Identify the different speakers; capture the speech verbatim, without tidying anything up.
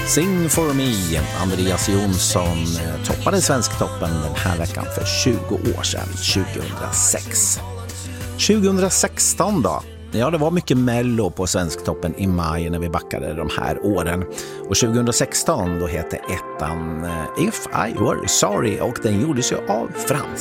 Speaker 1: Sing for me, Andreas Jonsson toppade Svensktoppen den här veckan för tjugo år sedan, tjugohundrasex. tjugohundrasexton då? Ja, det var mycket mello på Svensktoppen i maj när vi backade de här åren. Och tjugohundrasexton då hette ettan If I Were Sorry och den gjordes ju av Frans.